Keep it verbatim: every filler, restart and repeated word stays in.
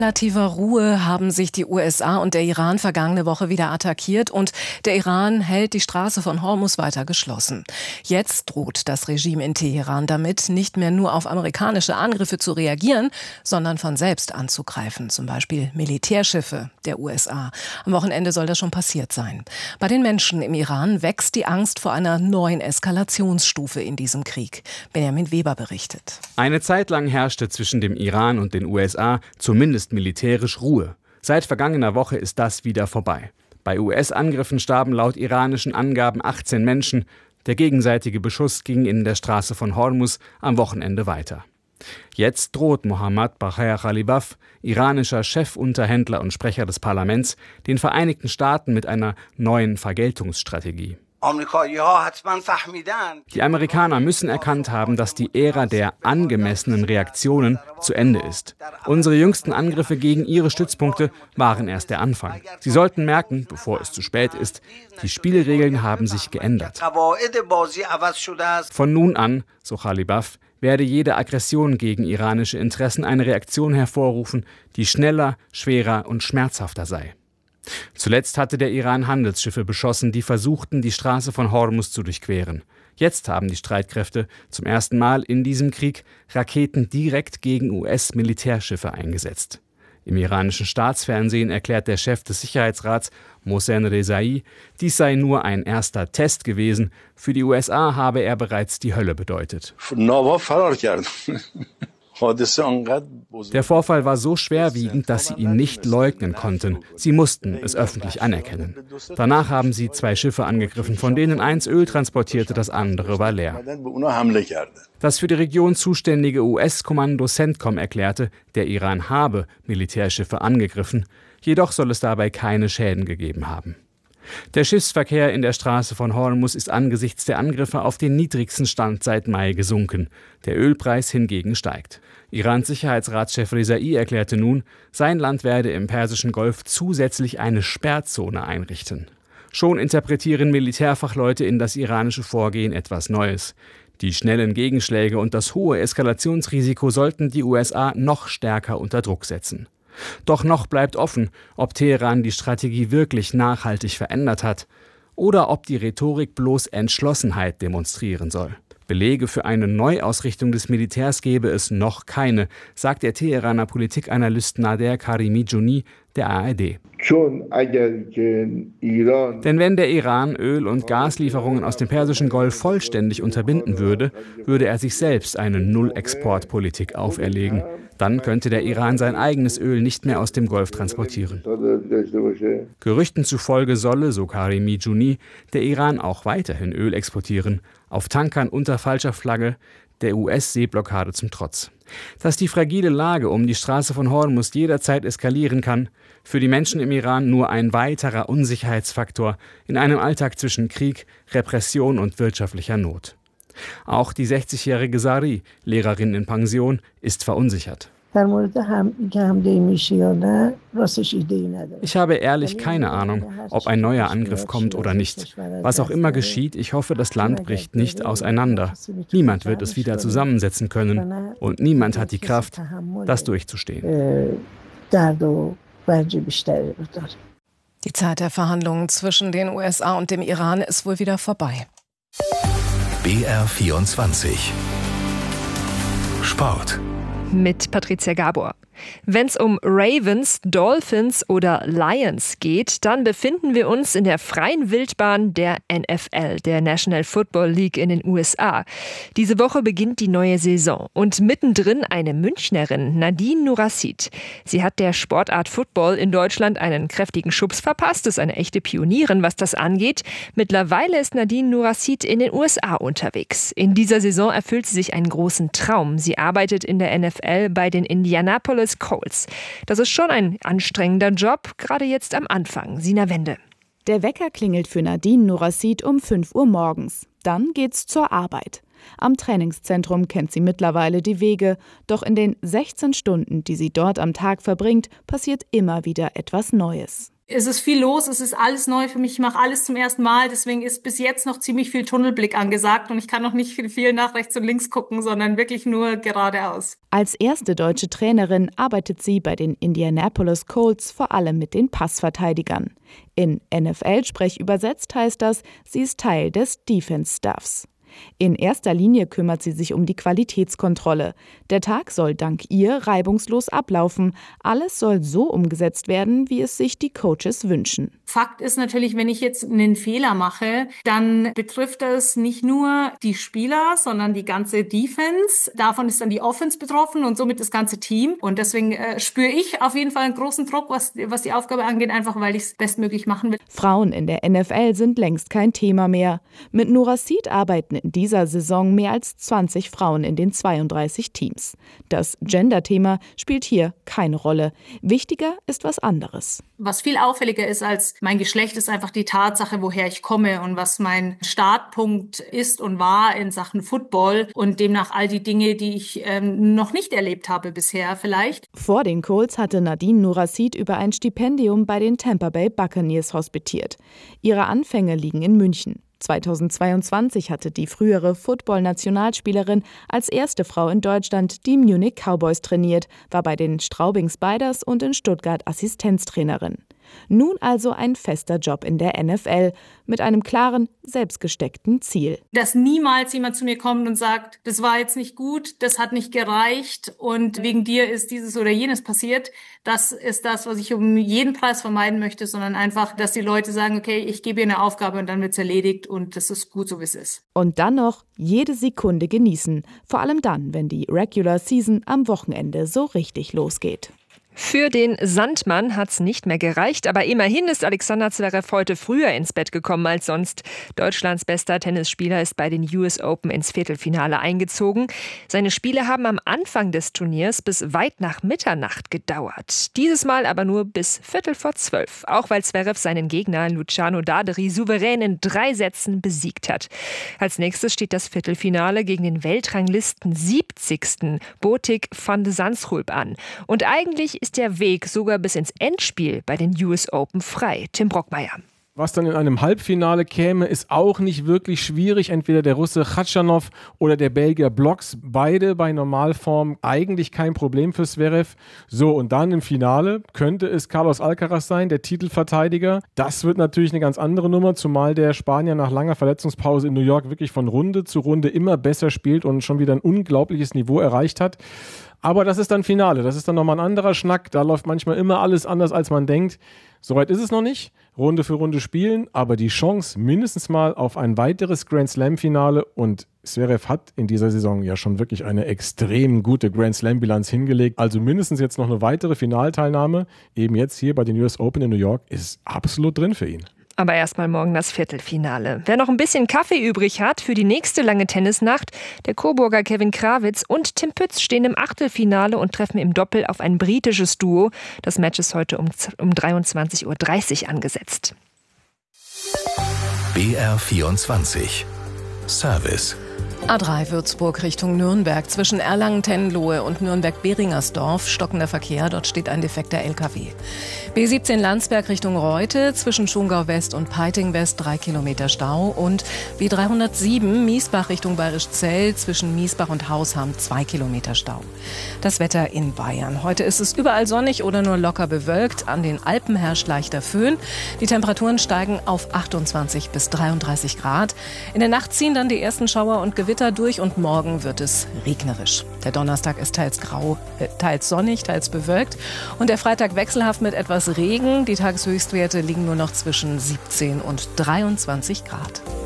Relativer Ruhe haben sich die U S A und der Iran vergangene Woche wieder attackiert und der Iran hält die Straße von Hormuz weiter geschlossen. Jetzt droht das Regime in Teheran damit, nicht mehr nur auf amerikanische Angriffe zu reagieren, sondern von selbst anzugreifen, zum Beispiel Militärschiffe der U S A. Am Wochenende soll das schon passiert sein. Bei den Menschen im Iran wächst die Angst vor einer neuen Eskalationsstufe in diesem Krieg. Benjamin Weber berichtet. Eine Zeit lang herrschte zwischen dem Iran und den U S A zumindest militärisch Ruhe. Seit vergangener Woche ist das wieder vorbei. Bei U S-Angriffen starben laut iranischen Angaben achtzehn Menschen. Der gegenseitige Beschuss ging in der Straße von Hormuz am Wochenende weiter. Jetzt droht Mohammad Bagher Ghalibaf, iranischer Chefunterhändler und Sprecher des Parlaments, den Vereinigten Staaten mit einer neuen Vergeltungsstrategie. Die Amerikaner müssen erkannt haben, dass die Ära der angemessenen Reaktionen zu Ende ist. Unsere jüngsten Angriffe gegen ihre Stützpunkte waren erst der Anfang. Sie sollten merken, bevor es zu spät ist, die Spielregeln haben sich geändert. Von nun an, so Ghalibaf, werde jede Aggression gegen iranische Interessen eine Reaktion hervorrufen, die schneller, schwerer und schmerzhafter sei. Zuletzt hatte der Iran Handelsschiffe beschossen, die versuchten, die Straße von Hormuz zu durchqueren. Jetzt haben die Streitkräfte zum ersten Mal in diesem Krieg Raketen direkt gegen U S-Militärschiffe eingesetzt. Im iranischen Staatsfernsehen erklärt der Chef des Sicherheitsrats, Mohsen Rezai, dies sei nur ein erster Test gewesen. Für die U S A habe er bereits die Hölle bedeutet. Der Vorfall war so schwerwiegend, dass sie ihn nicht leugnen konnten. Sie mussten es öffentlich anerkennen. Danach haben sie zwei Schiffe angegriffen, von denen eins Öl transportierte, das andere war leer. Das für die Region zuständige U S-Kommando CENTCOM erklärte, der Iran habe Militärschiffe angegriffen, jedoch soll es dabei keine Schäden gegeben haben. Der Schiffsverkehr in der Straße von Hormuz ist angesichts der Angriffe auf den niedrigsten Stand seit Mai gesunken. Der Ölpreis hingegen steigt. Irans Sicherheitsratschef Rezai erklärte nun, sein Land werde im Persischen Golf zusätzlich eine Sperrzone einrichten. Schon interpretieren Militärfachleute in das iranische Vorgehen etwas Neues. Die schnellen Gegenschläge und das hohe Eskalationsrisiko sollten die U S A noch stärker unter Druck setzen. Doch noch bleibt offen, ob Teheran die Strategie wirklich nachhaltig verändert hat oder ob die Rhetorik bloß Entschlossenheit demonstrieren soll. Belege für eine Neuausrichtung des Militärs gebe es noch keine, sagt der Teheraner Politikanalyst Nader Karimi-Jouni der A R D. Denn wenn der Iran Öl- und Gaslieferungen aus dem Persischen Golf vollständig unterbinden würde, würde er sich selbst eine Null-Export-Politik auferlegen. Dann könnte der Iran sein eigenes Öl nicht mehr aus dem Golf transportieren. Gerüchten zufolge solle, so Karimi-Jouni, der Iran auch weiterhin Öl exportieren, auf Tankern unter falscher Flagge, der U S-Seeblockade zum Trotz. Dass die fragile Lage um die Straße von Hormuz jederzeit eskalieren kann, für die Menschen im Iran nur ein weiterer Unsicherheitsfaktor in einem Alltag zwischen Krieg, Repression und wirtschaftlicher Not. Auch die sechzigjährige Sari, Lehrerin in Pension, ist verunsichert. Ich habe ehrlich keine Ahnung, ob ein neuer Angriff kommt oder nicht. Was auch immer geschieht, ich hoffe, das Land bricht nicht auseinander. Niemand wird es wieder zusammensetzen können und niemand hat die Kraft, das durchzustehen. Die Zeit der Verhandlungen zwischen den U S A und dem Iran ist wohl wieder vorbei. B R vierundzwanzig Sport mit Patricia Gabor. Wenn es um Ravens, Dolphins oder Lions geht, dann befinden wir uns in der freien Wildbahn der N F L, der National Football League in den U S A. Diese Woche beginnt die neue Saison und mittendrin eine Münchnerin, Nadine Nouracid. Sie hat der Sportart Football in Deutschland einen kräftigen Schubs verpasst, ist eine echte Pionierin, was das angeht. Mittlerweile ist Nadine Nouracid in den U S A unterwegs. In dieser Saison erfüllt sie sich einen großen Traum. Sie arbeitet in der N F L bei den Indianapolis Colts. Das ist schon ein anstrengender Job, gerade jetzt am Anfang. Sina Wende. Der Wecker klingelt für Nadine Nouracid um fünf Uhr morgens. Dann geht's zur Arbeit. Am Trainingszentrum kennt sie mittlerweile die Wege. Doch in den sechzehn Stunden, die sie dort am Tag verbringt, passiert immer wieder etwas Neues. Es ist viel los, es ist alles neu für mich, ich mache alles zum ersten Mal, deswegen ist bis jetzt noch ziemlich viel Tunnelblick angesagt und ich kann noch nicht viel nach rechts und links gucken, sondern wirklich nur geradeaus. Als erste deutsche Trainerin arbeitet sie bei den Indianapolis Colts vor allem mit den Passverteidigern. In N F L-Sprech übersetzt heißt das, sie ist Teil des Defense-Staffs. In erster Linie kümmert sie sich um die Qualitätskontrolle. Der Tag soll dank ihr reibungslos ablaufen. Alles soll so umgesetzt werden, wie es sich die Coaches wünschen. Fakt ist natürlich, wenn ich jetzt einen Fehler mache, dann betrifft das nicht nur die Spieler, sondern die ganze Defense. Davon ist dann die Offense betroffen und somit das ganze Team. Und deswegen äh, spüre ich auf jeden Fall einen großen Druck, was, was die Aufgabe angeht, einfach weil ich es bestmöglich machen will. Frauen in der N F L sind längst kein Thema mehr. Mit Nora Seed arbeiten in dieser Saison mehr als zwanzig Frauen in den zweiunddreißig Teams. Das Gender-Thema spielt hier keine Rolle. Wichtiger ist was anderes. Was viel auffälliger ist als mein Geschlecht, ist einfach die Tatsache, woher ich komme und was mein Startpunkt ist und war in Sachen Football und demnach all die Dinge, die ich ähm, noch nicht erlebt habe bisher vielleicht. Vor den Colts hatte Nadine Nouracid über ein Stipendium bei den Tampa Bay Buccaneers hospitiert. Ihre Anfänge liegen in München. zweitausendzweiundzwanzig hatte die frühere Football-Nationalspielerin als erste Frau in Deutschland die Munich Cowboys trainiert, war bei den Straubing Spiders und in Stuttgart Assistenztrainerin. Nun also ein fester Job in der N F L mit einem klaren, selbstgesteckten Ziel. Dass niemals jemand zu mir kommt und sagt, das war jetzt nicht gut, das hat nicht gereicht und wegen dir ist dieses oder jenes passiert. Das ist das, was ich um jeden Preis vermeiden möchte, sondern einfach, dass die Leute sagen, okay, ich gebe ihr eine Aufgabe und dann wird es erledigt und das ist gut so, wie es ist. Und dann noch jede Sekunde genießen, vor allem dann, wenn die Regular Season am Wochenende so richtig losgeht. Für den Sandmann hat's nicht mehr gereicht, aber immerhin ist Alexander Zverev heute früher ins Bett gekommen als sonst. Deutschlands bester Tennisspieler ist bei den U S Open ins Viertelfinale eingezogen. Seine Spiele haben am Anfang des Turniers bis weit nach Mitternacht gedauert. Dieses Mal aber nur bis Viertel vor zwölf, auch weil Zverev seinen Gegner Luciano Daderi souverän in drei Sätzen besiegt hat. Als nächstes steht das Viertelfinale gegen den Weltranglisten siebzigsten Botic van de Zandschulp an. Und eigentlich ist der Weg sogar bis ins Endspiel bei den U S Open frei. Tim Brockmeier. Was dann in einem Halbfinale käme, ist auch nicht wirklich schwierig. Entweder der Russe Khachanov oder der Belgier Blocks. Beide bei Normalform eigentlich kein Problem für Zverev. So, und dann im Finale könnte es Carlos Alcaraz sein, der Titelverteidiger. Das wird natürlich eine ganz andere Nummer, zumal der Spanier nach langer Verletzungspause in New York wirklich von Runde zu Runde immer besser spielt und schon wieder ein unglaubliches Niveau erreicht hat. Aber das ist dann Finale, das ist dann nochmal ein anderer Schnack, da läuft manchmal immer alles anders, als man denkt. Soweit ist es noch nicht, Runde für Runde spielen, aber die Chance mindestens mal auf ein weiteres Grand-Slam-Finale und Zverev hat in dieser Saison ja schon wirklich eine extrem gute Grand-Slam-Bilanz hingelegt, also mindestens jetzt noch eine weitere Finalteilnahme, eben jetzt hier bei den U S Open in New York, ist absolut drin für ihn. Aber erstmal morgen das Viertelfinale. Wer noch ein bisschen Kaffee übrig hat für die nächste lange Tennisnacht, der Coburger Kevin Krawitz und Tim Pütz stehen im Achtelfinale und treffen im Doppel auf ein britisches Duo. Das Match ist heute um, um dreiundzwanzig Uhr dreißig angesetzt. B R vierundzwanzig Service. A drei Würzburg Richtung Nürnberg. Zwischen Erlangen-Tenlohe und Nürnberg-Behringersdorf stockender Verkehr. Dort steht ein defekter L K W. B siebzehn Landsberg Richtung Reute. Zwischen Schongau West und Peiting West drei Kilometer Stau. Und B dreihundertsieben Miesbach Richtung Bayerischzell. Zwischen Miesbach und Hausham zwei Kilometer Stau. Das Wetter in Bayern. Heute ist es überall sonnig oder nur locker bewölkt. An den Alpen herrscht leichter Föhn. Die Temperaturen steigen auf achtundzwanzig bis dreiunddreißig Grad. In der Nacht ziehen dann die ersten Schauer und Gewitter durch und morgen wird es regnerisch. Der Donnerstag ist teils grau, äh, teils sonnig, teils bewölkt und der Freitag wechselhaft mit etwas Regen. Die Tageshöchstwerte liegen nur noch zwischen siebzehn und dreiundzwanzig Grad.